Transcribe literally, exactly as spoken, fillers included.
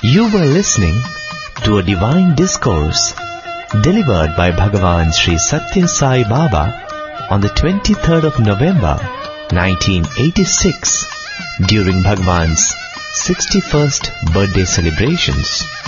You were listening to a divine discourse delivered by Bhagavan Sri Satya Sai Baba on the twenty-third of November nineteen eighty-six during Bhagavan's sixty-first birthday celebrations.